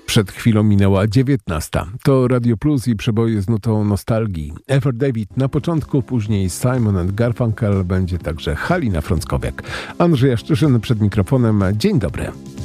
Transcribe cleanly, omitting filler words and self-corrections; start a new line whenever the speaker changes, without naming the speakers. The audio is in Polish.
Przed chwilą minęła 19. To Radio Plus i przeboje z nutą nostalgii. Ever David na początku, później Simon & Garfunkel, będzie także Halina Frąckowiak. Andrzej Jaszczyszyn przed mikrofonem. Dzień dobry.